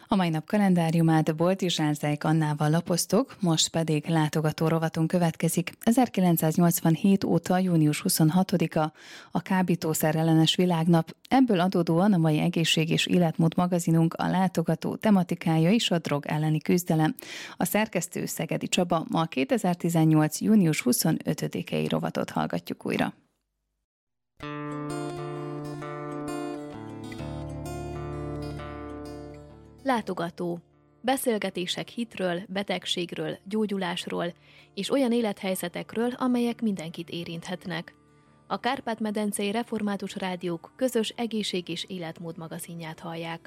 A mai nap kalendáriumát Boltizsán Zejk Annával lapoztuk, most pedig látogató rovatunk következik. 1987 óta június 26-a a kábítószer ellenes világnap. Ebből adódóan a mai Egészség és Életmód magazinunk a látogató tematikája is a drog elleni küzdelem. A szerkesztő Szegedi Csaba, ma a 2018. június 25-i rovatot hallgatjuk újra. Látogató. Beszélgetések hitről, betegségről, gyógyulásról és olyan élethelyzetekről, amelyek mindenkit érinthetnek. A Kárpát-medencei Református Rádiók közös egészség és életmód magazinját hallják.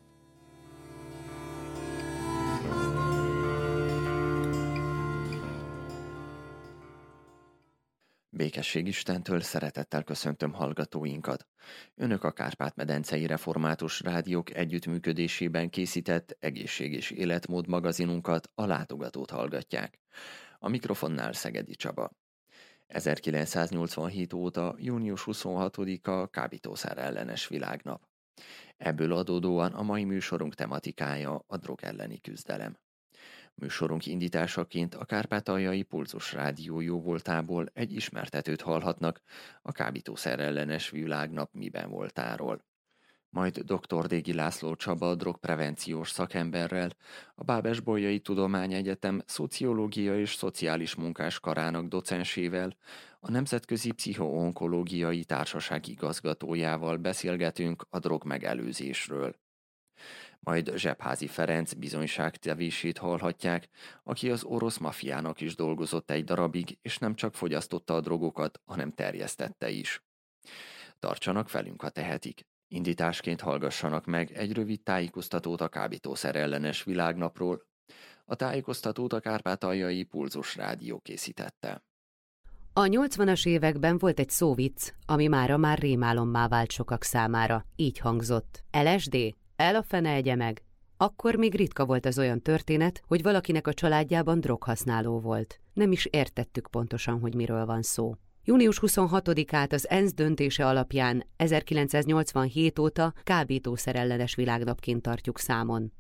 Békesség Istentől szeretettel köszöntöm hallgatóinkat. Önök a Kárpát-medencei Református Rádiók együttműködésében készített egészség és életmód magazinunkat, a látogatót hallgatják. A mikrofonnál Szegedi Csaba. 1987 óta június 26-a kábítószer ellenes világnap. Ebből adódóan a mai műsorunk tematikája a drog elleni küzdelem. Műsorunk indításaként a Kárpátaljai Pulzus Rádió jóvoltából egy ismertetőt hallhatnak a kábítószer ellenes világnap miben voltáról. Majd dr. Dégi László Csaba drogprevenciós szakemberrel, a Bábes-Bolyai Tudományegyetem szociológia és szociális munkás karának docensével, a Nemzetközi Pszichoonkológiai Társaság igazgatójával beszélgetünk a drog megelőzésről. Majd Zsebházi Ferenc bizonyságtevését hallhatják, aki az orosz mafiának is dolgozott egy darabig, és nem csak fogyasztotta a drogokat, hanem terjesztette is. Tartsanak velünk, ha tehetik. Indításként hallgassanak meg egy rövid tájékoztatót a kábítószer ellenes világnapról. A tájékoztatót a Kárpátaljai Pulzus Rádió készítette. A 80-as években volt egy szóvicc, ami mára már rémálommá vált sokak számára. Így hangzott. LSD? El a fene egye meg. Akkor még ritka volt az olyan történet, hogy valakinek a családjában droghasználó volt. Nem is értettük pontosan, hogy miről van szó. Június 26-át az ENSZ döntése alapján 1987 óta kábítószer ellenes világnapként tartjuk számon.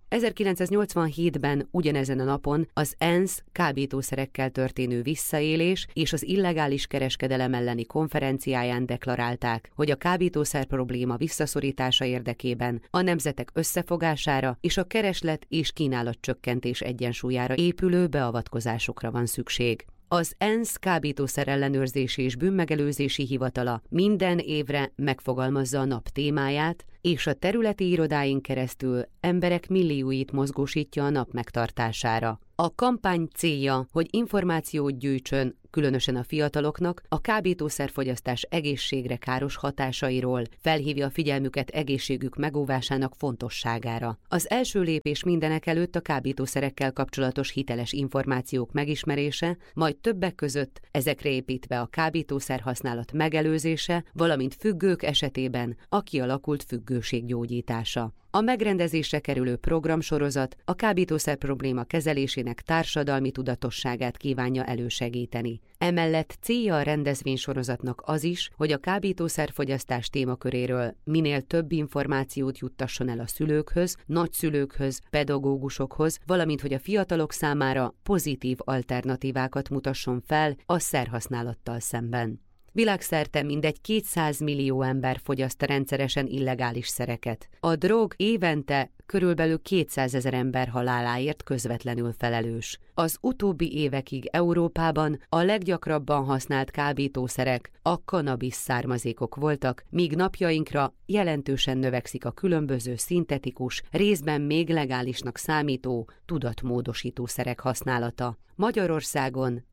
1987-ben ugyanezen a napon az ENSZ kábítószerekkel történő visszaélés és az illegális kereskedelem elleni konferenciáján deklarálták, hogy a kábítószer probléma visszaszorítása érdekében a nemzetek összefogására és a kereslet és kínálat csökkentés egyensúlyára épülő beavatkozásokra van szükség. Az ENSZ kábítószer ellenőrzési és bűnmegelőzési hivatala minden évre megfogalmazza a nap témáját, és a területi irodáin keresztül emberek millióit mozgósítja a nap megtartására. A kampány célja, hogy információt gyűjtsön, különösen a fiataloknak, a kábítószerfogyasztás egészségre káros hatásairól, felhívja a figyelmüket egészségük megóvásának fontosságára. Az első lépés mindenekelőtt a kábítószerekkel kapcsolatos hiteles információk megismerése, majd többek között ezekre építve a kábítószer használat megelőzése, valamint függők esetében a kialakult függőség gyógyítása. A megrendezésre kerülő programsorozat a kábítószer probléma kezelésének társadalmi tudatosságát kívánja elősegíteni. Emellett célja a rendezvénysorozatnak az is, hogy a kábítószerfogyasztás témaköréről minél több információt juttasson el a szülőkhöz, nagyszülőkhöz, pedagógusokhoz, valamint hogy a fiatalok számára pozitív alternatívákat mutasson fel a szerhasználattal szemben. Világszerte mindegy 200 millió ember fogyaszt rendszeresen illegális szereket. A drog évente körülbelül 200 000 ember haláláért közvetlenül felelős. Az utóbbi évekig Európában a leggyakrabban használt kábítószerek a kannabisz származékok voltak, míg napjainkra jelentősen növekszik a különböző szintetikus, részben még legálisnak számító tudatmódosítószerek használata. Magyarországon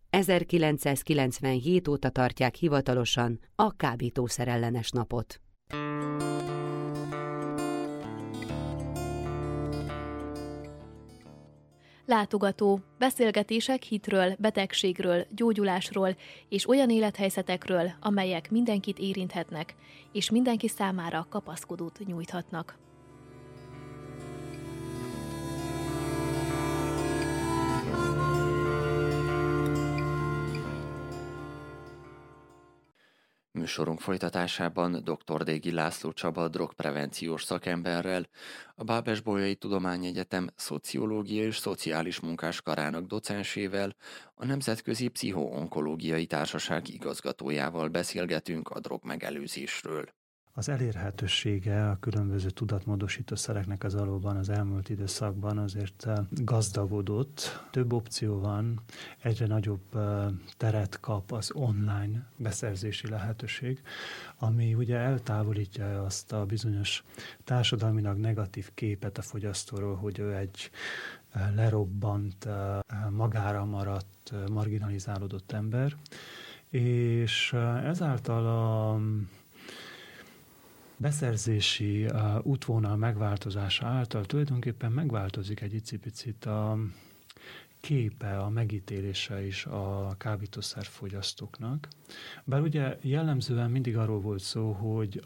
1997 óta tartják hivatalosan a kábítószer ellenes napot. Látogató. Beszélgetések hitről, betegségről, gyógyulásról és olyan élethelyzetekről, amelyek mindenkit érinthetnek, és mindenki számára kapaszkodót nyújthatnak. Műsorunk folytatásában dr. Dégi László Csaba drogprevenciós szakemberrel, a Bábes-Bolyai Tudományegyetem szociológia és szociális munkáskarának docensével, a Nemzetközi Pszichoonkológiai Társaság igazgatójával beszélgetünk a drogmegelőzésről. Az elérhetősége a különböző tudatmódosítószereknek az valóban az elmúlt időszakban azért gazdagodott. Több opció van, egyre nagyobb teret kap az online beszerzési lehetőség, ami ugye eltávolítja azt a bizonyos társadalmilag negatív képet a fogyasztóról, hogy ő egy lerobbant, magára maradt, marginalizálódott ember, és ezáltal a beszerzési útvonal megváltozása által tulajdonképpen megváltozik egy icipicit a képe, a megítélése is a kábítószerfogyasztóknak. Bár ugye jellemzően mindig arról volt szó, hogy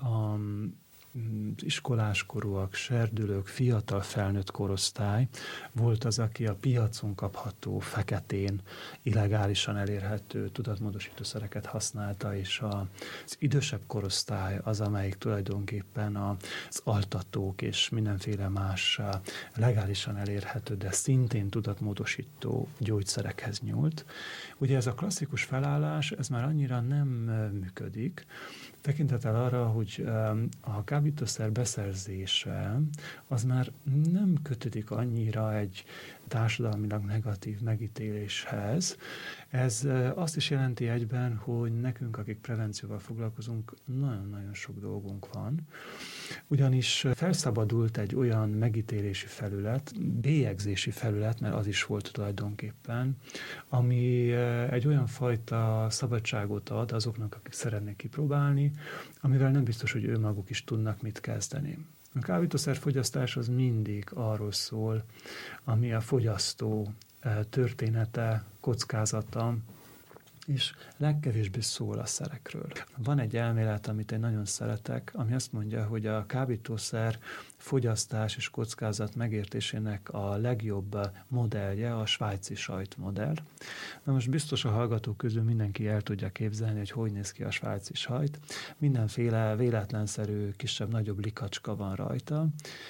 iskoláskorúak, serdülők, fiatal felnőtt korosztály volt az, aki a piacon kapható, feketén, illegálisan elérhető tudatmódosítószereket használta, és az idősebb korosztály az, amelyik tulajdonképpen az altatók és mindenféle más legálisan elérhető, de szintén tudatmódosító gyógyszerekhez nyúlt. Ugye ez a klasszikus felállás, ez már annyira nem működik, tekintettel arra, hogy a kábítószer beszerzése az már nem kötődik annyira egy társadalmilag negatív megítéléshez. Ez azt is jelenti egyben, hogy nekünk, akik prevencióval foglalkozunk, nagyon-nagyon sok dolgunk van. Ugyanis felszabadult egy olyan megítélési felület, bélyegzési felület, mert az is volt tulajdonképpen, ami egy olyan fajta szabadságot ad azoknak, akik szeretnék kipróbálni, amivel nem biztos, hogy ő maguk is tudnak mit kezdeni. A kábítószerfogyasztás az mindig arról szól, ami a fogyasztó története, kockázata, és legkevésbé szól a szerekről. Van egy elmélet, amit én nagyon szeretek, ami azt mondja, hogy a kábítószer fogyasztás és kockázat megértésének a legjobb modellje a svájci sajtmodell. Na most biztos a hallgatók közül mindenki el tudja képzelni, hogy néz ki a svájci sajt. Mindenféle véletlenszerű, kisebb-nagyobb likacska van rajta,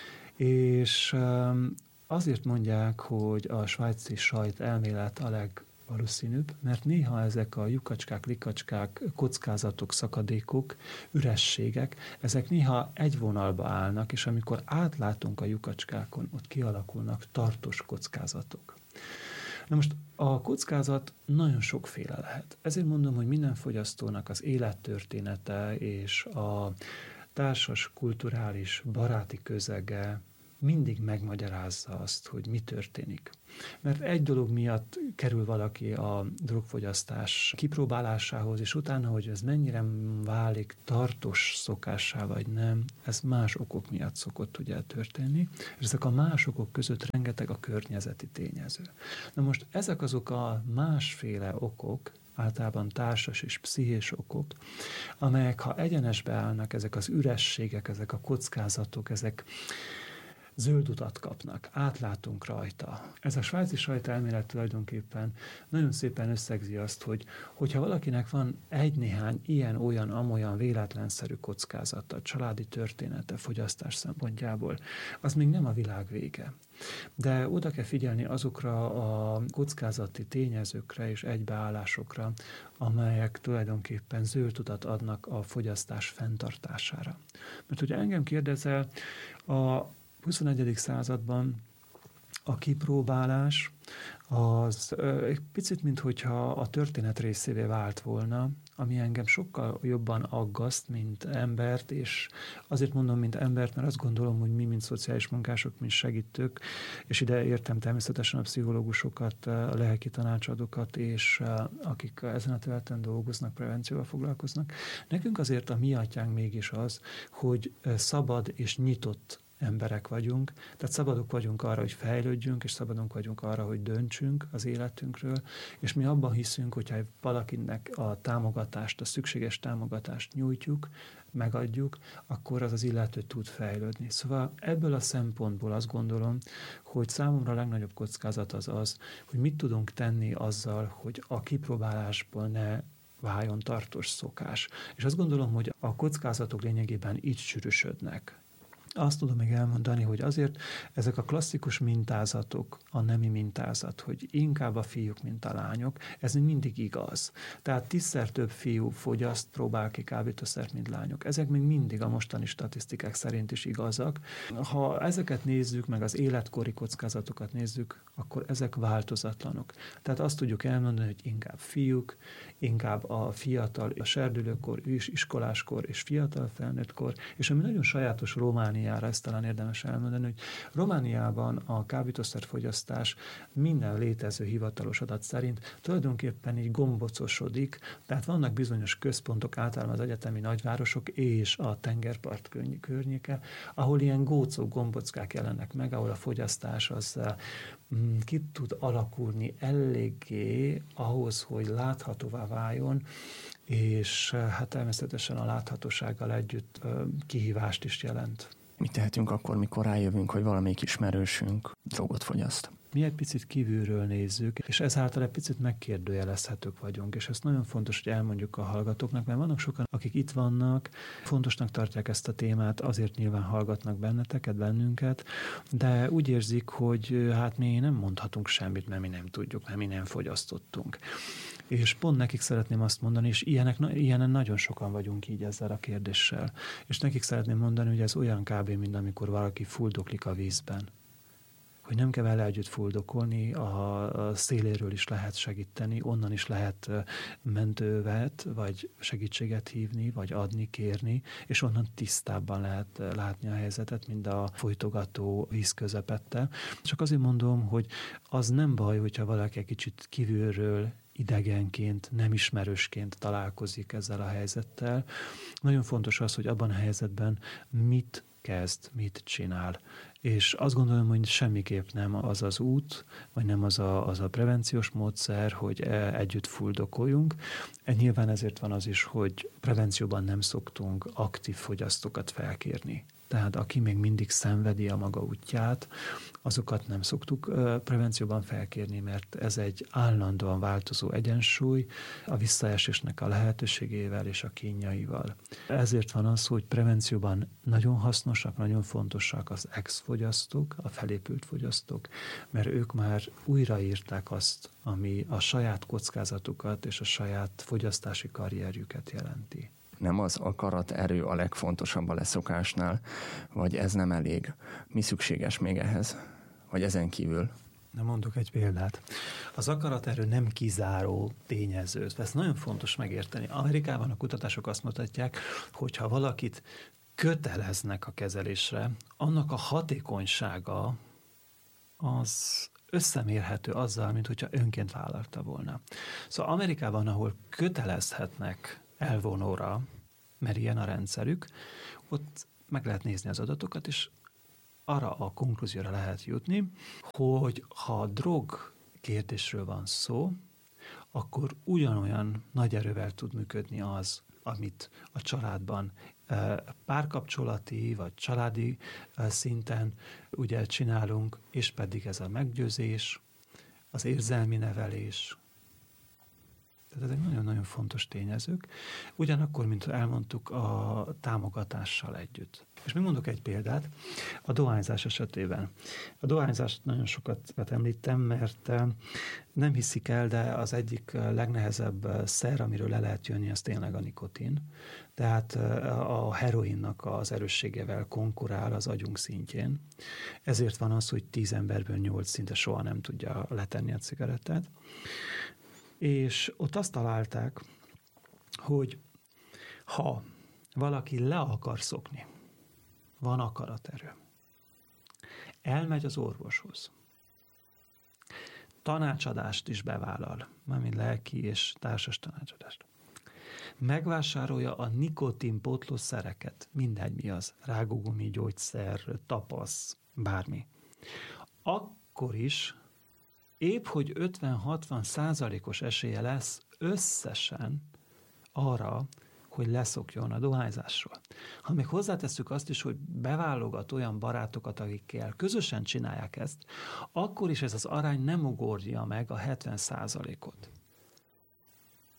és azért mondják, hogy a svájci sajt elmélet a legvalószínűbb, mert néha ezek a lyukacskák, likacskák, kockázatok, szakadékok, ürességek, ezek néha egy vonalba állnak, és amikor átlátunk a lyukacskákon, ott kialakulnak tartós kockázatok. Na most a kockázat nagyon sokféle lehet. Ezért mondom, hogy minden fogyasztónak az élettörténete és a társas, kulturális, baráti közege mindig megmagyarázza azt, hogy mi történik. Mert egy dolog miatt kerül valaki a drogfogyasztás kipróbálásához, és utána, hogy ez mennyire válik tartós szokássá vagy nem, ez más okok miatt szokott ugye történni, és ezek a más okok között rengeteg a környezeti tényező. Na most ezek azok a másféle okok, általában társas és pszichés okok, amelyek, ha egyenesbe állnak, ezek az ürességek, ezek a kockázatok, ezek zöld utat kapnak, átlátunk rajta. Ez a svájci sajtelmélet tulajdonképpen nagyon szépen összegzi azt, hogyha valakinek van egy-néhány ilyen-olyan, amolyan véletlenszerű kockázata, családi története, fogyasztás szempontjából, az még nem a világ vége. De oda kell figyelni azokra a kockázati tényezőkre és egybeállásokra, amelyek tulajdonképpen zöld utat adnak a fogyasztás fenntartására. Mert ugye engem kérdezel, a 21. században a kipróbálás az egy picit, minthogyha a történet részévé vált volna, ami engem sokkal jobban aggaszt, mint embert, és azért mondom, mint embert, mert azt gondolom, hogy mi, mint szociális munkások, mint segítők, és ide értem természetesen a pszichológusokat, a lelki tanácsadókat, és akik ezen a területen dolgoznak, prevencióval foglalkoznak. Nekünk azért a mi atyánk mégis az, hogy szabad és nyitott emberek vagyunk, tehát szabadok vagyunk arra, hogy fejlődjünk, és szabadunk vagyunk arra, hogy döntsünk az életünkről, és mi abban hiszünk, hogyha valakinek a támogatást, a szükséges támogatást nyújtjuk, megadjuk, akkor az illető tud fejlődni. Szóval ebből a szempontból azt gondolom, hogy számomra a legnagyobb kockázat az, hogy mit tudunk tenni azzal, hogy a kipróbálásból ne váljon tartós szokás. És azt gondolom, hogy a kockázatok lényegében így sűrűsödnek. Azt tudom még elmondani, hogy azért ezek a klasszikus mintázatok, a nemi mintázat, hogy inkább a fiúk, mint a lányok, ez mindig igaz. Tehát 10-szer több fiú fogyaszt, próbál ki kábítószert, mint lányok. Ezek még mindig a mostani statisztikák szerint is igazak. Ha ezeket nézzük, meg az életkori kockázatokat nézzük, akkor ezek változatlanok. Tehát azt tudjuk elmondani, hogy inkább fiúk, inkább a fiatal, a serdülőkor, iskoláskor és fiatal felnőttkor, és ami nagyon sajátos Romániára, ezt talán érdemes elmondani, hogy Romániában a kábítószerfogyasztás minden létező hivatalos adat szerint tulajdonképpen így gombocosodik, tehát vannak bizonyos központok, általában az egyetemi nagyvárosok és a tengerpart környéke, ahol ilyen gócok, gombockák jelennek meg, ahol a fogyasztás az ki tud alakulni eléggé ahhoz, hogy láthatóvá váljon, és hát természetesen a láthatósággal együtt kihívást is jelent. Mit tehetünk akkor, mikor rájövünk, hogy valamelyik ismerősünk drogot fogyaszt? Mi egy picit kívülről nézzük, és ezáltal egy picit megkérdőjelezhetők vagyunk, és ez nagyon fontos, hogy elmondjuk a hallgatóknak, mert vannak sokan, akik itt vannak, fontosnak tartják ezt a témát, azért nyilván hallgatnak bennünket, de úgy érzik, hogy hát mi nem mondhatunk semmit, mert mi nem tudjuk, mert mi nem fogyasztottunk. És pont nekik szeretném azt mondani, és ilyenen nagyon sokan vagyunk így ezzel a kérdéssel, és nekik szeretném mondani, hogy ez olyan kb. Mint amikor valaki fuldoklik a vízben. Hogy nem kell vele együtt fuldokolni, a széléről is lehet segíteni, onnan is lehet mentővet, vagy segítséget hívni, vagy adni, kérni, és onnan tisztábban lehet látni a helyzetet, mint a folytogató víz közepette. Csak azért mondom, hogy az nem baj, hogyha valaki egy kicsit kívülről idegenként, nem ismerősként találkozik ezzel a helyzettel. Nagyon fontos az, hogy abban a helyzetben mit kezd, mit csinál. És azt gondolom, hogy semmiképp nem az az út, vagy nem az a prevenciós módszer, hogy együtt fuldokoljunk. Nyilván ezért van az is, hogy prevencióban nem szoktunk aktív fogyasztókat felkérni. Tehát aki még mindig szenvedi a maga útját, azokat nem szoktuk prevencióban felkérni, mert ez egy állandóan változó egyensúly a visszaesésnek a lehetőségével és a kínjaival. Ezért van az, hogy prevencióban nagyon hasznosak, nagyon fontosak az ex-fogyasztók, a felépült fogyasztók, mert ők már újraírták azt, ami a saját kockázatukat és a saját fogyasztási karrierjüket jelenti. Nem az akaraterő a legfontosabb a leszokásnál, vagy ez nem elég? Mi szükséges még ehhez? Vagy ezen kívül? Na, mondok egy példát. Az akaraterő nem kizáró tényező. Ezt nagyon fontos megérteni. Amerikában a kutatások azt mutatják, hogy ha valakit köteleznek a kezelésre, annak a hatékonysága az összemérhető azzal, mint hogyha önként vállalta volna. Szóval Amerikában, ahol kötelezhetnek elvonóra, mert ilyen a rendszerük, ott meg lehet nézni az adatokat, és arra a konklúzióra lehet jutni, hogy ha a drog kérdésről van szó, akkor ugyanolyan nagy erővel tud működni az, amit a családban párkapcsolati vagy családi szinten ugye csinálunk, és pedig ez a meggyőzés, az érzelmi nevelés. Tehát ezek nagyon-nagyon fontos tényezők. Ugyanakkor, mint elmondtuk, a támogatással együtt. És még mondok egy példát a dohányzás esetében. A dohányzást nagyon sokat említem, mert nem hiszik el, de az egyik legnehezebb szer, amiről le lehet jönni, az tényleg a nikotin. Tehát a heroinnak az erősségével konkurál az agyunk szintjén. Ezért van az, hogy 10 emberből 8 szinte soha nem tudja letenni a cigarettát. És ott azt találták, hogy ha valaki le akar szokni, van akaraterő, elmegy az orvoshoz, tanácsadást is bevállal, mármint lelki és társas tanácsadást, megvásárolja a nikotinpótló szereket, mindegy mi az, rágógumi, gyógyszer, tapasz, bármi, akkor is épp, hogy 50-60% esélye lesz összesen arra, hogy leszokjon a dohányzásról. Ha még hozzátesszük azt is, hogy beválogat olyan barátokat, akikkel közösen csinálják ezt, akkor is ez az arány nem ugorja meg a 70%-ot.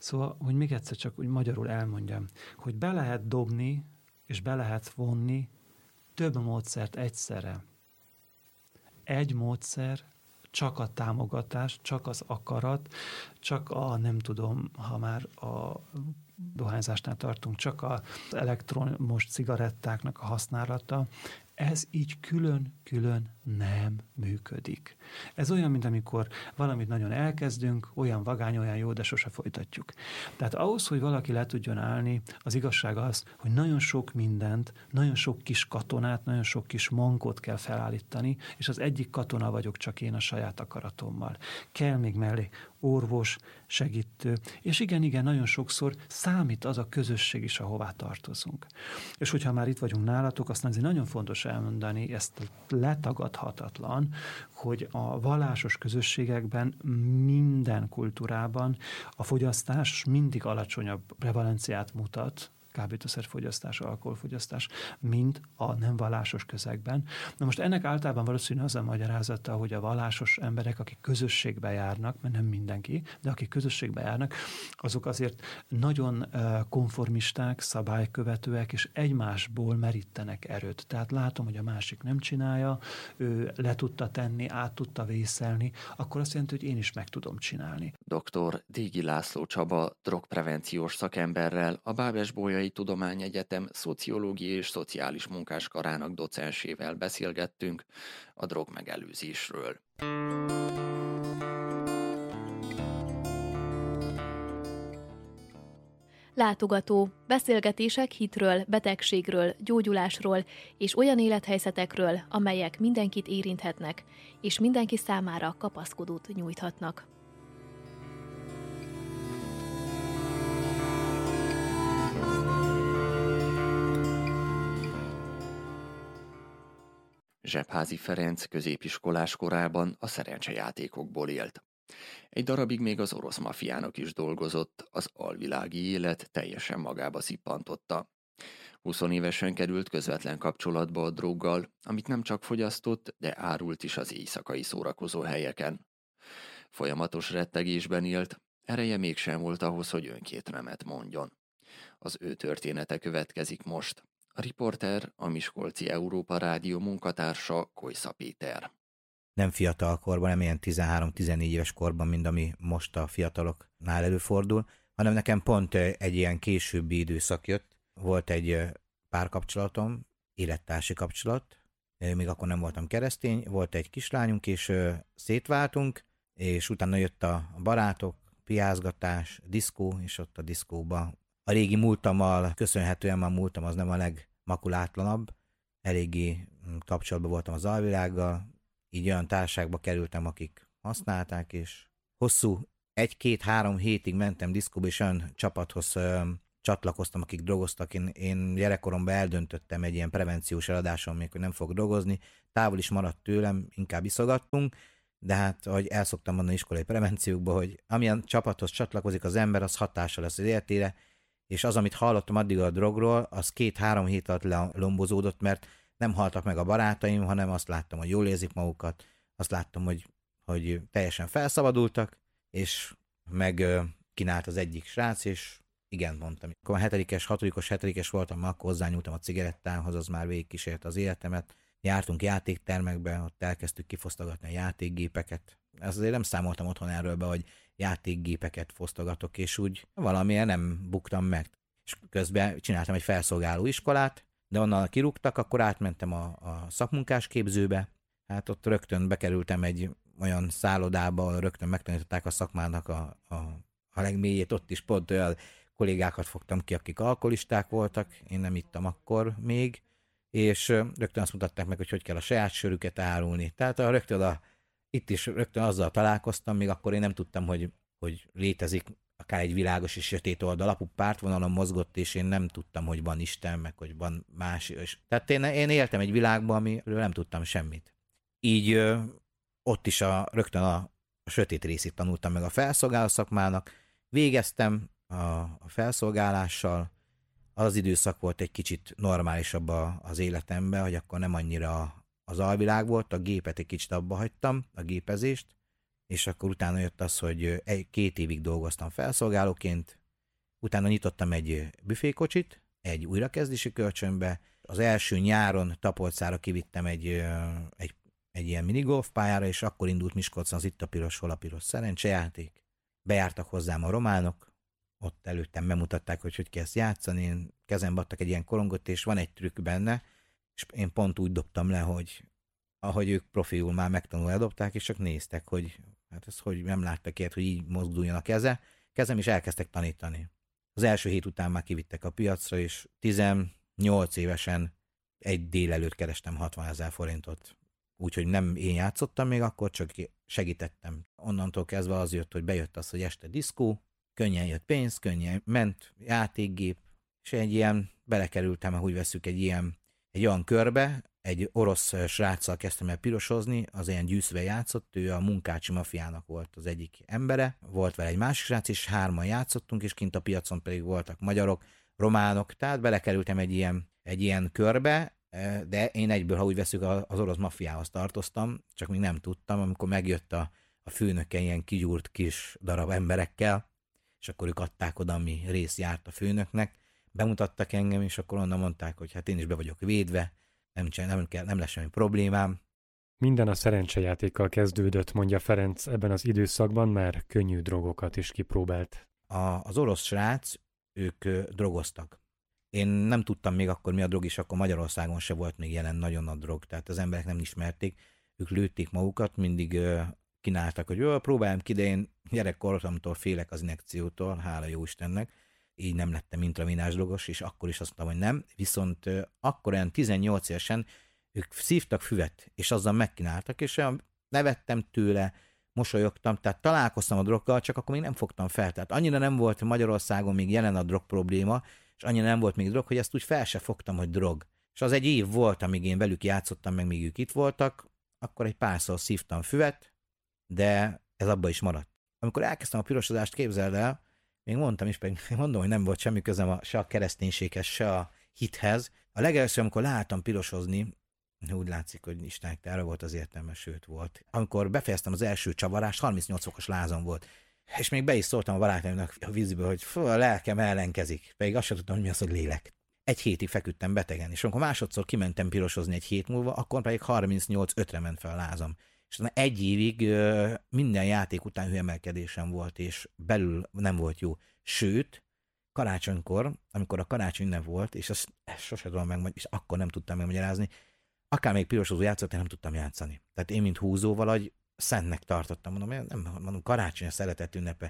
Szóval, hogy még egyszer csak úgy magyarul elmondjam, hogy be lehet dobni, és be lehet vonni több módszert egyszerre. Egy módszer csak a támogatás, csak az akarat, csak a, nem tudom, ha már a dohányzásnál tartunk, csak az elektromos cigarettáknak a használata, ez így külön-külön nem működik. Ez olyan, mint amikor valamit nagyon elkezdünk, olyan vagány, olyan jó, de sose folytatjuk. Tehát ahhoz, hogy valaki le tudjon állni, az igazság az, hogy nagyon sok mindent, nagyon sok kis katonát, nagyon sok kis mankót kell felállítani, és az egyik katona vagyok csak én a saját akaratommal. Kell még mellé orvos, segítő, és igen, nagyon sokszor számít az a közösség is, ahová tartozunk. És hogyha már itt vagyunk nálatok, aztán azért nagyon fontos elmondani, ezt letagadhatatlan, hogy a vallásos közösségekben minden kultúrában a fogyasztás mindig alacsonyabb prevalenciát mutat, kábítószerfogyasztás, alkoholfogyasztás, mint a nem vallásos közegben. Na most ennek általában valószínűleg az a magyarázata, hogy a vallásos emberek, akik közösségbe járnak, mert nem mindenki, de akik közösségbe járnak, azok azért nagyon konformisták, szabálykövetőek, és egymásból merítenek erőt. Tehát látom, hogy a másik nem csinálja, ő le tudta tenni, át tudta vészelni, akkor azt jelenti, hogy én is meg tudom csinálni. Dr. Dégi László Csaba drogprevenciós szakemberrel, a Bábes-Bolyai Tudományegyetem szociológiai és szociális munkáskarának docensével beszélgettünk a drogmegelőzésről. Látogató. Beszélgetések hitről, betegségről, gyógyulásról és olyan élethelyzetekről, amelyek mindenkit érinthetnek, és mindenki számára kapaszkodót nyújthatnak. Zsebházi Ferenc középiskolás korában a szerencsejátékokból élt. Egy darabig még az orosz mafiának is dolgozott, az alvilági élet teljesen magába szippantotta. 20 évesen került közvetlen kapcsolatba a droggal, amit nem csak fogyasztott, de árult is az éjszakai szórakozó helyeken. Folyamatos rettegésben élt, ereje mégsem volt ahhoz, hogy önkét nemet mondjon. Az ő története következik most. A riporter a Miskolci Európa Rádió munkatársa, Kojsza Péter. Nem fiatal korban, nem ilyen 13-14 éves korban, mint ami most a fiataloknál előfordul, hanem nekem pont egy ilyen későbbi időszak jött. Volt egy párkapcsolatom, élettársi kapcsolat, még akkor nem voltam keresztény, volt egy kislányunk, és szétváltunk, és utána jött a barátok, piázgatás, diszkó, és ott a diszkóba a régi múltammal, köszönhetően a múltam az nem a legmakulátlanabb, eléggé kapcsolatban voltam az alvilággal, így olyan társaságba kerültem, akik használták, és hosszú 1-2-3 hétig mentem diszkóba, és olyan csapathoz csatlakoztam, akik drogoztak. Én gyerekkoromban eldöntöttem egy ilyen prevenciós eladáson még, hogy nem fog drogozni, távol is maradt tőlem, inkább iszogattunk, de hát, ahogy el szoktam mondani iskolai prevenciókban, hogy amilyen csapathoz csatlakozik az ember, az hatása lesz az életére, és az, amit hallottam addig a drogról, az 2-3 hét alatt lelombozódott, mert nem haltak meg a barátaim, hanem azt láttam, hogy jól érzik magukat, azt láttam, hogy teljesen felszabadultak, és meg kínált az egyik srác, és igen, mondtam. Akkor 6-os voltam, akkor hozzányúltam a cigarettához, az már végigkísért az életemet. Jártunk játéktermekbe, ott elkezdtük kifosztogatni a játékgépeket. Ezt azért nem számoltam otthon erről be, hogy játékgépeket fosztogatok, és úgy valamilyen nem buktam meg. És közben csináltam egy felszolgáló iskolát, de onnan kirúgtak, akkor átmentem a szakmunkás képzőbe. Hát ott rögtön bekerültem egy olyan szállodába, rögtön megtanították a szakmának a legmélyét, ott is pont olyan kollégákat fogtam ki, akik alkoholisták voltak, én nem ittam akkor még, és rögtön azt mutatták meg, hogy kell a saját sörüket árulni. Tehát itt is rögtön azzal találkoztam, még akkor én nem tudtam, hogy létezik akár egy világos és sötét oldal. Apu pártvonalon mozgott, és én nem tudtam, hogy van Isten, meg hogy van más. Tehát én éltem egy világban, amiről nem tudtam semmit. Így ott is rögtön a sötét részét tanultam meg a felszolgáló szakmának. Végeztem a felszolgálással. Az időszak volt egy kicsit normálisabb az életemben, hogy akkor nem annyira az alvilág volt, a gépet egy kicsit abba hagytam, a gépezést, és akkor utána jött az, hogy 2 évig dolgoztam felszolgálóként, utána nyitottam egy büfékocsit, egy újrakezdési kölcsönbe, az első nyáron Tapolcára kivittem egy ilyen minigolf pályára, és akkor indult Miskolcon az Itt a piros, hol a piros szerencsejáték. Bejártak hozzám a románok, ott előttem bemutatták, hogy kell ezt játszani, én kezembe adtak egy ilyen korongot, és van egy trükk benne, és én pont úgy dobtam le, hogy ahogy ők profiul már megtanul eldobták, és csak néztek, hogy hát ez hogy nem láttak ilyet, hogy így mozduljon a kezem, és elkezdtek tanítani. Az első hét után már kivittek a piacra, és 18 évesen egy délelőtt kerestem 60 000 forintot. Úgyhogy nem én játszottam még akkor, csak segítettem. Onnantól kezdve az jött, hogy bejött az, hogy este diszkó, könnyen jött pénz, könnyen ment játékgép, és egy ilyen, belekerültem, ahogy veszük egy olyan körbe, egy orosz sráccal kezdtem el pirosozni, az ilyen gyűszve játszott, ő a Munkácsi mafiának volt az egyik embere, volt vele egy másik srác, és 3-an játszottunk, és kint a piacon pedig voltak magyarok, románok, tehát belekerültem egy ilyen körbe, de én egyből, ha úgy veszük, az orosz mafiához tartoztam, csak még nem tudtam, amikor megjött a főnöke ilyen kigyúrt kis darab emberekkel, és akkor ők adták oda, ami rész járt a főnöknek, bemutattak engem, és akkor onnan mondták, hogy hát én is be vagyok védve, nem lesz semmi problémám. Minden a szerencsejátékkal kezdődött, mondja Ferenc, ebben az időszakban már könnyű drogokat is kipróbált. Az orosz srác, ők drogoztak. Én nem tudtam még akkor mi a drog, és akkor Magyarországon se volt még jelen nagyon a drog, tehát az emberek nem ismerték, ők lőtték magukat, mindig kínáltak, hogy próbáljam ki, de én gyerekkoromtól félek az injekciótól, hála jó Istennek, így nem lettem intravénás drogos, és akkor is azt mondtam, hogy nem, viszont akkor olyan 18 évesen ők szívtak füvet, és azzal megkínáltak, és olyan nevettem tőle, mosolyogtam, tehát találkoztam a droggal, csak akkor még nem fogtam fel. Tehát annyira nem volt Magyarországon még jelen a drog probléma, és annyira nem volt még drog, hogy ezt úgy fel se fogtam, hogy drog. És az egy év volt, amíg én velük játszottam, meg még ők itt voltak, akkor egy párszor szívtam füvet, de ez abba is maradt. Amikor elkezdtem a pirosozást, képzeld el, még mondtam is, mondom, hogy nem volt semmi közöm se a kereszténységhez, se a hithez. A legelőször, amikor láttam pirosozni, úgy látszik, hogy Istennek erre volt az értelme, sőt volt. Amikor befejeztem az első csavarást, 38 fokos lázam volt. És még be is szóltam a barátaimnak a vízből, hogy a lelkem ellenkezik. Pedig azt sem tudtam, hogy mi az, hogy lélek. 1 hétig feküdtem betegen, és amikor másodszor kimentem pirosozni 1 hét múlva, akkor pedig 38-5-re ment fel a lázam. És 1 évig minden játék után hőemelkedésem volt, és belül nem volt jó. Sőt, karácsonykor, amikor a karácsony ünnep volt, és ezt sose tudom megmagyarázni, és akkor nem tudtam megmagyarázni, akár még pirosozó játszott, én nem tudtam játszani. Tehát én, mint húzó, valahogy szentnek tartottam. Mondom, karácsony a szeretet ünnepe.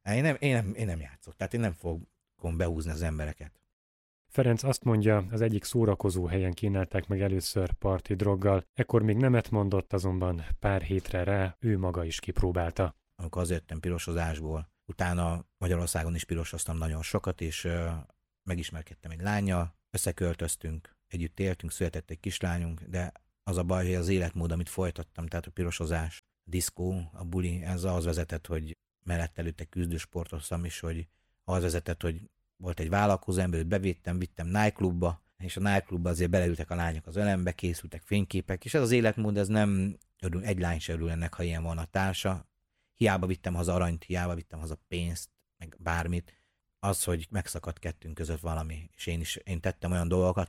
Én nem játszok, tehát én nem fogom behúzni az embereket. Ferenc azt mondja, az egyik szórakozó helyen kínálták meg először parti droggal, ekkor még nemet mondott, azonban pár hétre rá ő maga is kipróbálta. Amikor azért jöttem pirosozásból, utána Magyarországon is pirosoztam nagyon sokat, és megismerkedtem egy lánnyal, összeköltöztünk, együtt éltünk, született egy kislányunk, de az a baj, hogy az életmód, amit folytattam, tehát a pirosozás, a diszkó, a buli, ez ahhoz vezetett, hogy mellett előtte küzdősportoztam is, hogy ahhoz vezetett, hogy volt egy vállalkozó ember, őt bevittem, vittem nightclubba, és a nightclubba azért beleültek a lányok az ölembe, készültek fényképek, és ez az életmód, ez nem örül, egy lány se örül ennek, ha ilyen van a társa. Hiába vittem haza aranyt, hiába vittem haza pénzt, meg bármit, az, hogy megszakadt kettőnk között valami, és én tettem olyan dolgokat,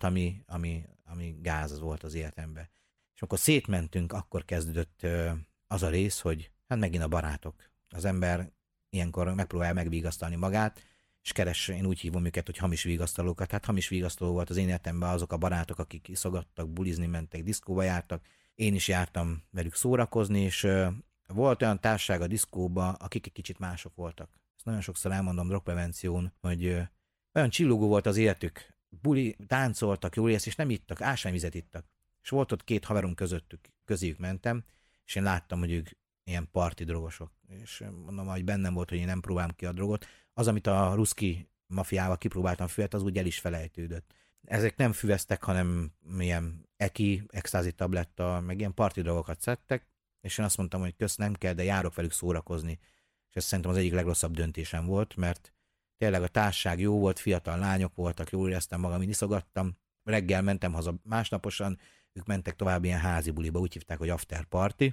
ami gáz volt az életemben. És amikor szétmentünk, akkor kezdődött az a rész, hogy hát megint a barátok. Az ember ilyenkor megpróbál megvigasztalni magát, és keres, én úgy hívom őket, hogy hamis vigasztalókat. Hát hamis vigasztaló volt az én életemben azok a barátok, akik iszogattak, bulizni mentek, diszkóba jártak. Én is jártam velük szórakozni, és volt olyan társaság a diszkóba, akik egy kicsit mások voltak. Ezt nagyon sokszor elmondom drogprevención, hogy olyan csillogó volt az életük. Buli, táncoltak, jól érsz, és nem ittak, ásványvizet ittak. És volt ott 2 haverunk közéjük mentem, és én láttam, hogy ők ilyen parti drogosok. És mondom, hogy bennem volt, hogy én nem próbálom ki a drogot. Az, amit a ruszki mafiával kipróbáltam füvet, az úgy el is felejtődött. Ezek nem füveztek, hanem milyen extázi tabletta, meg ilyen parti drogokat szedtek, és én azt mondtam, hogy kösz, nem kell, de járok velük szórakozni. És ez szerintem az egyik legrosszabb döntésem volt, mert tényleg a társaság jó volt, fiatal lányok voltak, jól éreztem magam, én iszogattam. Reggel mentem haza másnaposan, ők mentek tovább ilyen házi buliba, úgy hívták, hogy after party.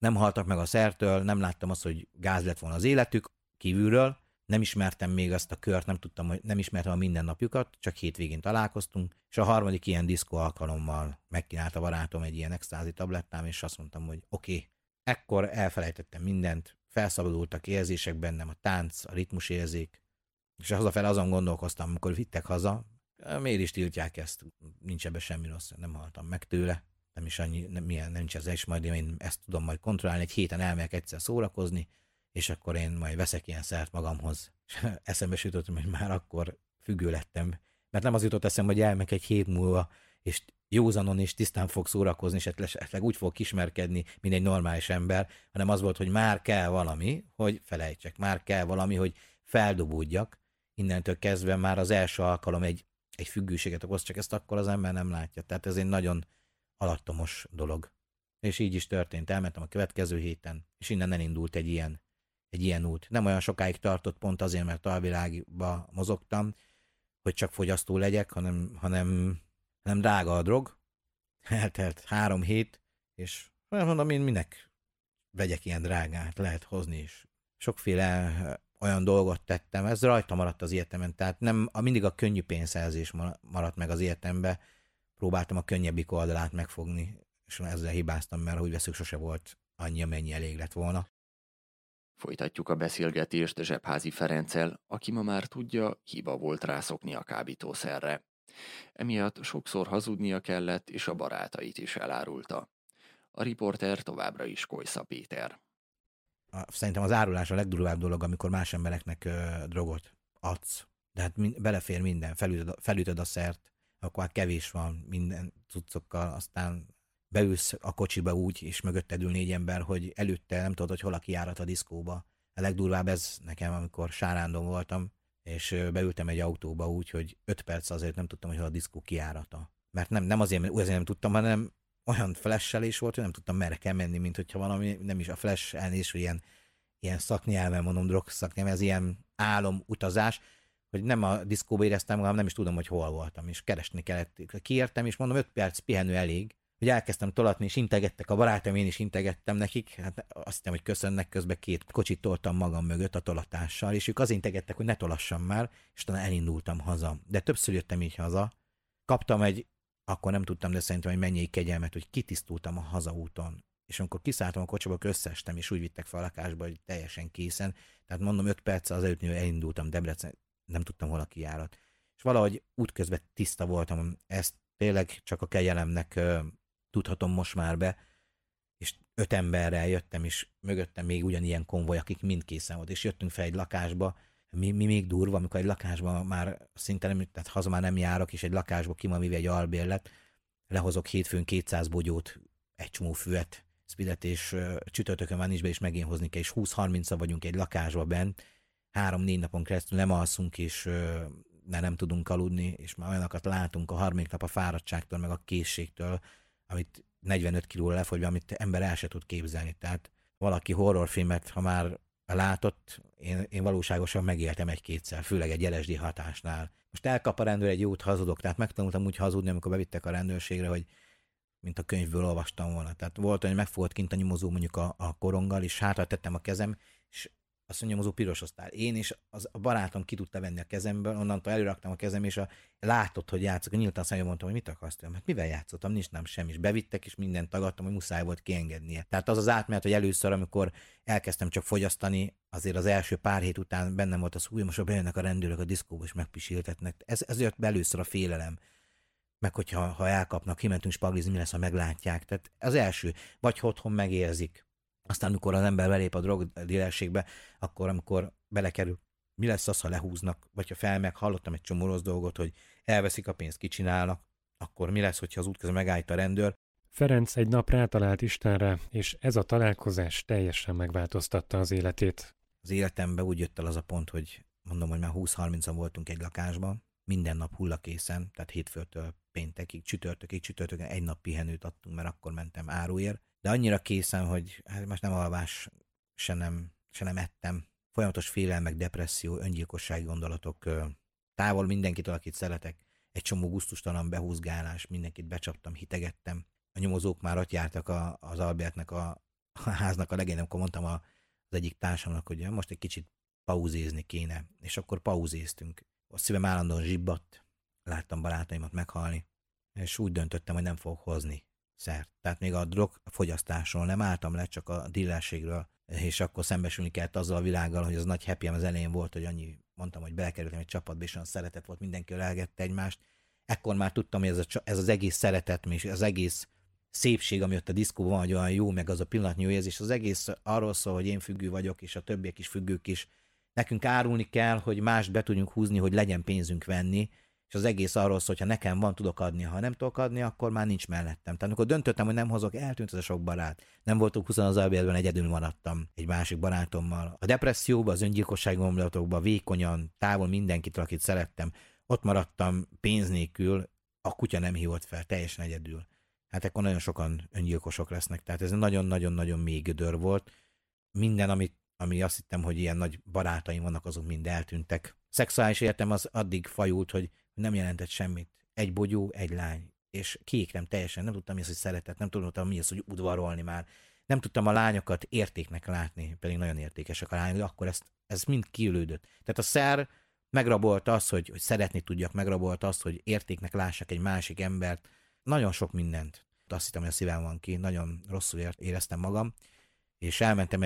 nem haltak meg a szertől, nem láttam azt, hogy gáz lett volna az életük kívülről, nem ismertem még azt a kört, nem ismertem a mindennapjukat, csak hétvégén találkoztunk, és a harmadik ilyen diszkó alkalommal megkínálta barátom egy ilyen extázi tablettám, és azt mondtam, hogy oké. Ekkor elfelejtettem mindent, felszabadultak érzések bennem, a tánc, a ritmusérzék, és hazafele azon gondolkoztam, amikor vittek haza, miért is tiltják ezt, nincs ebben semmi rossz, nem haltam meg tőle, nem is annyi, nincs ez is, majd én ezt tudom majd kontrollálni, egy héten elmegyek egyszer szórakozni, és akkor én majd veszek ilyen szert magamhoz. És eszembe sütöttem, hogy már akkor függő lettem, mert nem az jutott eszembe, hogy elmegyek egy hét múlva, és józanon és tisztán fog szórakozni, és esetleg úgy fog ismerkedni, mint egy normális ember, hanem az volt, hogy már kell valami, hogy felejtsek, már kell valami, hogy feldobódjak. Innentől kezdve már az első alkalom egy függőséget okoz, csak ezt akkor az ember nem látja. Tehát ez egy nagyon alattomos dolog. És így is történt. Elmentem a következő héten, és innen elindult egy ilyen út. Nem olyan sokáig tartott, pont azért, mert alvilágba mozogtam, hogy csak fogyasztó legyek, hanem drága a drog. Eltelt 3 hét, és mondom, én minek vegyek ilyen drágát, lehet hozni is. Sokféle olyan dolgot tettem, ez rajta maradt az életemen, tehát mindig a könnyű pénzszerzés maradt meg az életembe, próbáltam a könnyebbik oldalát megfogni, és ezzel hibáztam, mert úgy veszük, sose volt annyi, amennyi elég lett volna. Folytatjuk a beszélgetést Zsebházi Ferenccel, aki ma már tudja, hiba volt rászokni a kábítószerre. Emiatt sokszor hazudnia kellett, és a barátait is elárulta. A riporter továbbra is Kojsza Péter. Szerintem az árulás a legdurvább dolog, amikor más embereknek drogot adsz. De hát belefér minden, felütöd a szert, akkor kevés van minden cuccokkal, aztán beülsz a kocsiba úgy, és mögötted ül 4 ember, hogy előtte nem tudod, hogy hol a kijárat a diszkóba. A legdurvább ez nekem, amikor Sárándon voltam, és beültem egy autóba úgy, hogy 5 perc azért nem tudtam, hogy hol a diszkó kijárata. Mert nem azért nem tudtam, hanem olyan flash-elés volt, hogy nem tudtam, merre kell menni, mint hogyha valami, nem is a flash elnézés, hogy ilyen szaknyelven mondom, drog szaknyelven, ez ilyen álomutazás, hogy nem a diszkóba éreztem magam, nem is tudom, hogy hol voltam, és keresni kellett. Kiértem, és mondom, 5 perc pihenő elég, hogy elkezdtem tolatni, és integettek a barátom, én is integettem nekik, hát azt hittem, hogy köszönnek, közben 2 kocsit toltam magam mögött a tolatással, és ők az integettek, hogy ne tolassam már, és talán elindultam haza. De többször jöttem így haza, kaptam akkor nem tudtam, de szerintem egy mennyi kegyelmet, hogy kitisztultam a hazaúton. És amikor kiszálltam a kocsiba, akkor összeestem, és úgy vittek fel a lakásba, hogy teljesen készen. Tehát mondom, 5 perc azelőtt, hogy elindultam Debrecen, nem tudtam hol a kijárat. És valahogy útközben tiszta voltam, ezt tényleg csak a kegyelemnek tudhatom most már be, és 5 emberrel jöttem, és mögöttem még ugyanilyen konvoj, akik mind készen volt, és jöttünk fel egy lakásba, mi még durva, amikor egy lakásban már szinte nem, tehát haza már nem járok, és egy lakásba ki van véve egy albérlet, lehozok hétfőn 200 bogyót, egy csomó füvet, speedet, és csütörtökön van is be, és megint hozni kell, és 20-30-a vagyunk egy lakásba bent, 3-4 napon keresztül nem alszunk, és nem tudunk aludni, és már olyanokat látunk a harmadik nap a fáradtságtól, meg a készségtől, amit 45 kilóra lefogyva, amit ember el se tud képzelni. Tehát valaki horrorfilmet, ha már látott, én valóságosan megéltem 1-2-szer, főleg egy LSD hatásnál. Most elkap a rendőr, egy jót hazudok, tehát megtanultam úgy hazudni, amikor bevittek a rendőrségre, hogy mint a könyvből olvastam volna. Tehát volt, hogy megfogott kint a nyomozó mondjuk a koronggal, és hátra tettem a kezem, és azt mondja, nyomozó piros osztál. Én és a barátom ki tudta venni a kezemből, onnantól előraktam a kezem, és látott, hogy játszok. Nyíltan szemben mondtam, hogy mit akarsz tőlem? Hát mivel játszottam? Nincs nem semmi. És bevittek, és mindent tagadtam, hogy muszáj volt kiengednie. Tehát az átmenet, hogy először, amikor elkezdtem csak fogyasztani, azért az első pár hét után bennem volt az, hogy most bejönnek a rendőrök a diszkóba, és megpisiltetnek. Ez jött be először a félelem. Meg hogyha elkapnak, kimentünk spaglizni, mi lesz, ha meglátják. Tehát az első, vagy otthon megérzik. Aztán, amikor az ember belép a drogdílerségbe, akkor, amikor belekerül, mi lesz az, ha lehúznak, vagy ha felmeg, hallottam egy csomó rossz dolgot, hogy elveszik a pénzt, kicsinálnak, akkor mi lesz, hogyha az útközben megállít a rendőr. Ferenc egy nap rátalált Istenre, és ez a találkozás teljesen megváltoztatta az életét. Az életemben úgy jött el az a pont, hogy mondom, hogy már 20-30-an voltunk egy lakásban, minden nap hullakészen, tehát hétfőtől péntekig, csütörtökön 1 nap pihenőt adtunk, mert akkor mentem áruért. De annyira készen, hogy most nem alvás, se nem ettem. Folyamatos félelmek, depresszió, öngyilkossági gondolatok, távol mindenkitől, akit szeretek. Egy csomó gusztustalan behúzgálás, mindenkit becsaptam, hitegettem. A nyomozók már ott jártak az Albertnek a a háznak a legény, amikor mondtam az egyik társamnak, hogy most egy kicsit pauzézni kéne, és akkor pauzéztünk. A szívem állandóan zsibbadt, láttam barátaimat meghalni, és úgy döntöttem, hogy nem fogok hozni szert. Tehát még a drogfogyasztásról nem álltam le, csak a dillerségről, és akkor szembesülni kellett azzal a világgal, hogy az nagy happyem az elején volt, hogy annyi, mondtam, hogy belekerültem egy csapatba, és olyan szeretet volt, mindenki ölelgette egymást. Ekkor már tudtam, hogy ez az egész szeretet, és az egész szépség, ami ott a diszkóban van, hogy olyan jó, meg az a pillanatnyi jó érzés, az egész arról szól, hogy én függő vagyok, és a többiek is függők is. Nekünk árulni kell, hogy mást be tudjunk húzni, hogy legyen pénzünk venni, és az egész arról szól, hogy ha nekem van, tudok adni, ha nem tudok adni, akkor már nincs mellettem. Tehát amikor döntöttem, hogy nem hozok, eltűnt az a sok barát. Nem voltunk 20 az albérben, egyedül maradtam egy másik barátommal. A depresszióba, az öngyilkossági gondolatokba, vékonyan, távol mindenkitől, akit szerettem, ott maradtam pénz nélkül, a kutya nem hívott fel, teljesen egyedül. Hát akkor nagyon sokan öngyilkosok lesznek, tehát ez nagyon-nagyon-nagyon mély gödör volt. Minden, ami azt hittem, hogy ilyen nagy barátaim vannak, azok mind eltűntek. Szexuális életem az addig fajult, hogy nem jelentett semmit. Egy bogyó, egy lány. És kiégtem teljesen. Nem tudtam mi az, hogy szeretet, nem tudtam mi az, hogy udvarolni már. Nem tudtam a lányokat értéknek látni, pedig nagyon értékesek a lányok, de akkor ez mind kiülődött. Tehát a szer megrabolta azt, hogy szeretni tudjak, megrabolta azt, hogy értéknek lássak egy másik embert. Nagyon sok mindent. Azt hittem, hogy a szívem van ki, nagyon rosszul éreztem magam, és elmentem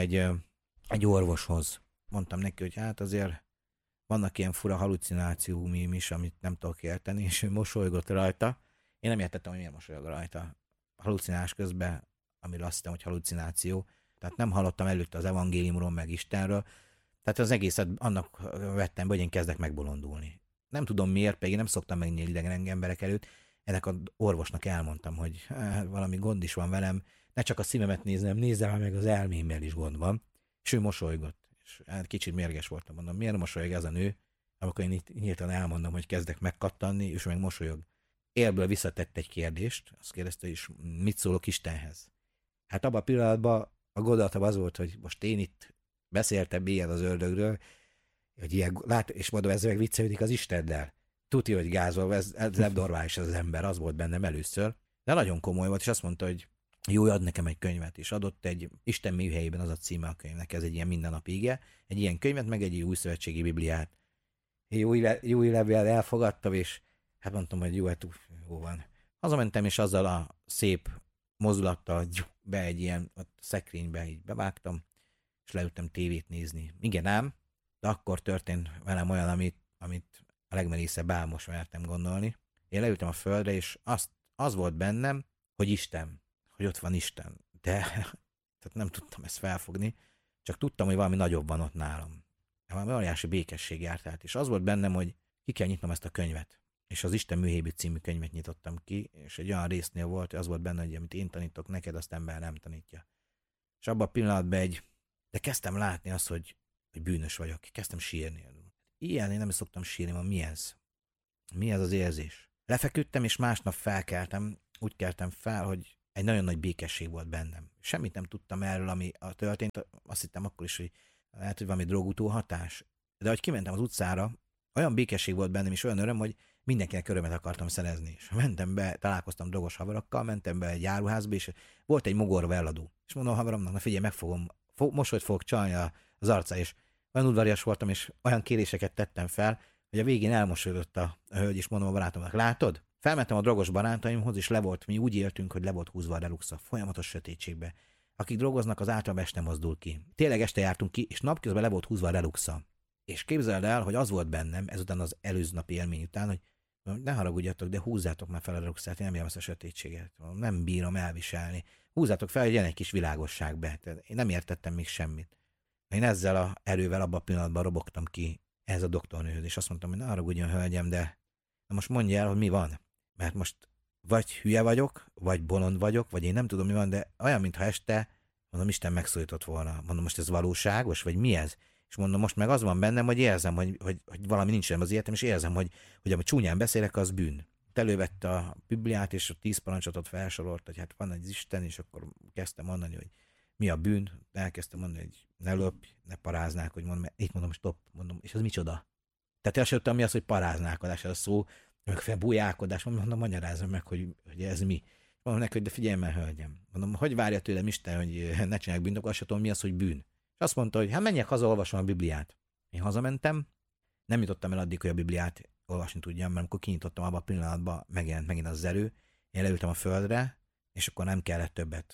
egy orvoshoz. Mondtam neki, hogy hát azért vannak ilyen fura halucinációim is, amit nem tudok érteni, és ő mosolygott rajta. Én nem értettem, hogy miért mosolyog rajta. Halucinálás közben, amiről azt hittem, hogy halucináció. Tehát nem hallottam előtte az evangéliumról, meg Istenről. Tehát az egészet annak vettem, hogy én kezdek megbolondulni. Nem tudom miért, pedig én nem szoktam megnyílni idegen emberek előtt. Ennek az orvosnak elmondtam, hogy valami gond is van velem, ne csak a szívemet nézem, meg az elmémmel is gond van. És ő mosolygott. És kicsit mérges voltam, mondom, miért mosolyog ez a nő, amikor én nyíltan elmondom, hogy kezdek megkattanni, és ő meg mosolyog. Élből visszatett egy kérdést, azt kérdezte is, mit szólok Istenhez. Hát abban a pillanatban a gondolatom az volt, hogy most én itt beszéltem ilyen az ördögről, hogy ilyen, és mondom, ez meg viccelődik az Istennel. Tudja, hogy gázol, ez nem normális az ember, az volt bennem először. De nagyon komoly volt, és azt mondta, hogy jó, ad nekem egy könyvet, és adott egy Isten műhelyében, az a címe a könyvnek, ez egy ilyen mindennapi ige, egy ilyen könyvet, meg egy új szövetségi bibliát. Jó levél elfogadtam, és hát mondtam, hogy jó van. Hazamentem, és azzal a szép mozdulattal be egy ilyen szekrénybe így bevágtam, és leültem tévét nézni. Igen ám, de akkor történt velem olyan, amit a legmerészebb álmos mertem gondolni. Én leültem a földre, és az volt bennem, hogy Isten, hogy ott van Isten. De tehát nem tudtam ezt felfogni, csak tudtam, hogy valami nagyobb van ott nálam. Valami óriási békesség járt át, és az volt bennem, hogy ki kell nyitnom ezt a könyvet. És az Isten műhelyében című könyvet nyitottam ki, és egy olyan résznél volt, hogy az volt benne, hogy amit én tanítok neked, azt ember nem tanítja. És abban a pillanatban de kezdtem látni azt, hogy bűnös vagyok. Kezdtem sírni. Ilyen én nem is szoktam sírni, van mi ez? Mi ez az érzés? Lefeküdtem, és másnap felkeltem, úgy keltem fel, hogy egy nagyon nagy békesség volt bennem. Semmit nem tudtam erről, ami történt. Azt hittem akkor is, hogy lehet, hogy valami drogutó hatás. De ahogy kimentem az utcára, olyan békesség volt bennem, és olyan öröm, hogy mindenkinek örömet akartam szerezni. És mentem be, találkoztam drogos haverokkal, mentem be egy áruházba, és volt egy mogorva eladó. És mondom a haveromnak, na figyelj, mosolyt fogok csalni az arca, és olyan udvarias voltam, és olyan kéréseket tettem fel, hogy a végén elmosolyodott a hölgy, és mondom a barátomnak, látod? Felmentem a drogos barátaimhoz, és mi úgy éltünk, hogy le volt húzva a reluxa, folyamatos sötétségbe. Akik drogoznak, az általában este mozdul ki. Tényleg este jártunk ki, és napközben le volt húzva a reluxa. És képzeld el, hogy az volt bennem, ezután az előző napi élmény után, hogy ne haragudjatok, de húzzátok már fel a reluxát, én nem élvezem ezt a sötétséget. Nem bírom elviselni. Húzzátok fel, hogy jön egy kis világosságbe. Én nem értettem még semmit. Én ezzel az erővel abban a pillanatban robogtam ki ehhez a doktornőhöz, és azt mondtam, hogy ne haragudjon, hölgyem, de most mondja el, hogy mi van. Mert most vagy hülye vagyok, vagy bolond vagyok, vagy én nem tudom, mi van, de olyan, mintha este, mondom, Isten megszólított volna. Mondom, most ez valóságos, vagy mi ez? És mondom, most meg az van bennem, hogy érzem, hogy valami nincs az életem, és érzem, hogy amit csúnyán beszélek, az bűn. Elővette a Bibliát, és a 10 parancsolatot felsorolt, hogy hát van egy Isten, és akkor kezdtem mondani, hogy mi a bűn. Elkezdtem mondani, hogy ne lopj, ne paráznák, hogy mondom, stop, mondom, és az micsoda? Tehát el sem tudtam, mi az, hogy paráznákodás, az szó, meg bujálkodás, mondom, magyarázzam meg, hogy ez mi. mondom neki, hogy de figyelj már, hölgyem. Mondom, hogy várja tőlem Isten, hogy ne csinálják bűnt, akkor azt tudom, mi az, hogy bűn. És azt mondta, hogy hát menjek haza, olvasom a Bibliát. Én hazamentem, nem jutottam el addig, hogy a Bibliát olvasni tudjam, mert amikor kinyitottam abban a pillanatban, megjelent megint az erő, én leültem a földre, és akkor nem kellett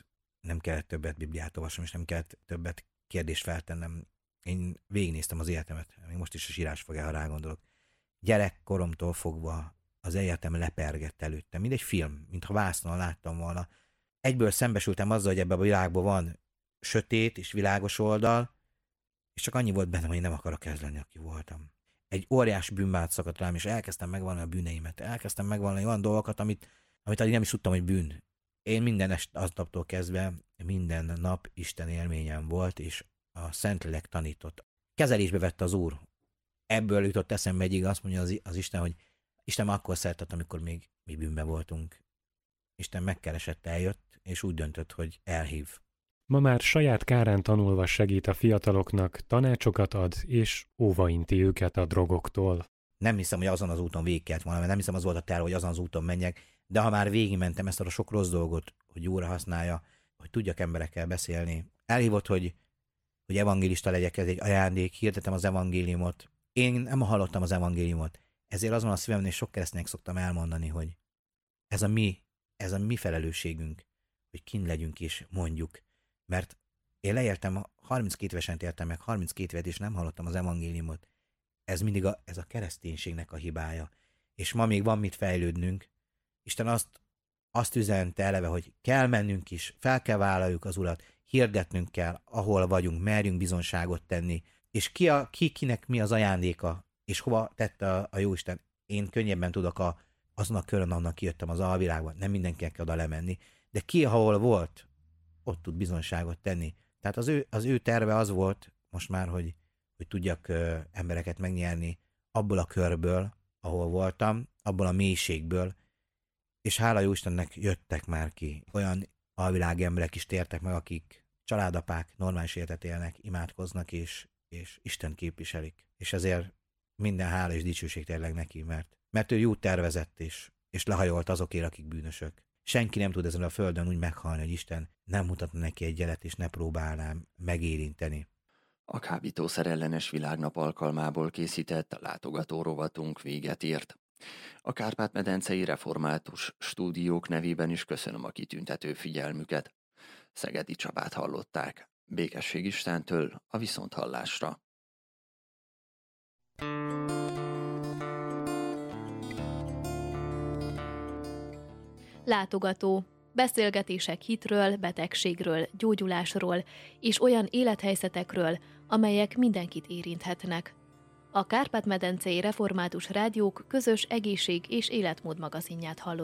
többet Bibliát olvasnom, és nem kellett többet kérdést feltennem. Én végignéztem az életemet, még most is a sírás fog el, ha rágondolok. Gyerekkoromtól fogva az egyetem lepergett előttem, mint egy film, mintha vásznon láttam volna. Egyből szembesültem azzal, hogy ebben a világban van sötét és világos oldal, és csak annyi volt bennem, hogy én nem akarok ez lenni, aki voltam. Egy óriás bűnbánat szakadt rám, és elkezdtem megvallani a bűneimet. Elkezdtem megvallani olyan dolgokat, amit addig nem is tudtam, hogy bűn. Én minden aznaptól kezdve, minden nap Isten élményem volt, és a Szentlélek tanított. Kezelésbe vette az Úr. Ebből jutott eszembe egyig, azt mondja az Isten, hogy Isten akkor szeretett, amikor még mi bűnben voltunk. Isten megkeresett, eljött, és úgy döntött, hogy elhív. Ma már saját kárán tanulva segít a fiataloknak, tanácsokat ad, és óvainti őket a drogoktól. Nem hiszem, hogy azon az úton végig kellett volna, mert nem hiszem, az volt a terv, hogy azon az úton menjek, de ha már végigmentem ezt a sok rossz dolgot, hogy jóra használja, hogy tudjak emberekkel beszélni. Elhívott, hogy evangélista legyek, ez egy ajándék, hirdetem az evangéliumot. Én nem hallottam az evangéliumot, ezért azon a szívemben, és sok kereszténynek szoktam elmondani, hogy ez a mi felelősségünk, hogy kint legyünk és mondjuk. Mert én leértem, 32 évesen éltem meg, 32 évet, és nem hallottam az evangéliumot. Ez mindig ez a kereszténységnek a hibája. És ma még van mit fejlődnünk. Isten azt üzente eleve, hogy kell mennünk is, fel kell vállaljuk az Urat, hirdetnünk kell, ahol vagyunk, merjünk bizonságot tenni. És kinek mi az ajándéka, és hova tette a Jóisten. Én könnyebben tudok azon a körön, annak kijöttem az alvilágban, nem mindenkinek kell oda lemenni, de ki, ahol volt, ott tud bizonságot tenni. Tehát az ő terve az volt most már, hogy tudjak embereket megnyerni abból a körből, ahol voltam, abból a mélységből, és hála jó Istennek jöttek már ki. Olyan alvilági emberek is tértek meg, akik családapák, normális életet élnek, imádkoznak, és Isten képviselik. És ezért minden hála és dicsőség tényleg neki, mert ő jót tervezett, és lehajolt azokért, akik bűnösök. Senki nem tud ezen a földön úgy meghalni, hogy Isten nem mutatna neki egy jelet, és ne próbálnám megérinteni. A kábítószer ellenes világnap alkalmából készített látogató rovatunk véget ért. A Kárpát-medencei Református Stúdiók nevében is köszönöm a kitüntető figyelmüket. Szegedi Csabát hallották. Békesség Istentől, a viszonthallásra. Látogató. Beszélgetések hitről, betegségről, gyógyulásról és olyan élethelyzetekről, amelyek mindenkit érinthetnek. A Kárpát-medencei Református Rádiók közös egészség- és életmód magazinját hallották.